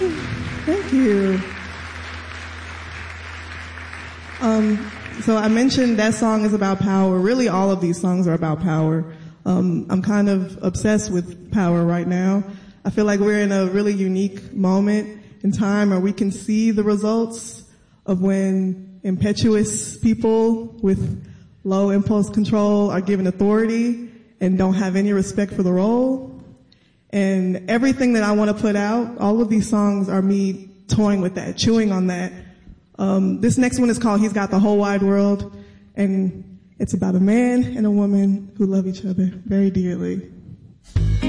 Thank you. So I mentioned that song is about power. Really, all of these songs are about power. I'm kind of obsessed with power right now. I feel like we're in a really unique moment in time where we can see the results of when impetuous people with low impulse control are given authority and don't have any respect for the role. And everything that I want to put out, all of these songs are me toying with that, chewing on that. This next one is called He's Got the Whole Wide World, and it's about a man and a woman who love each other very dearly.